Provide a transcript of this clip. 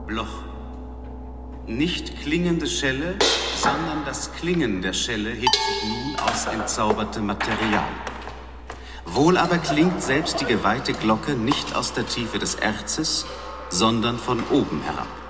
Bloch. Nicht klingende Schelle, sondern das Klingen der Schelle hebt sich nun aus entzaubertem Material. Wohl aber klingt selbst die geweihte Glocke nicht aus der Tiefe des Erzes, sondern von oben herab.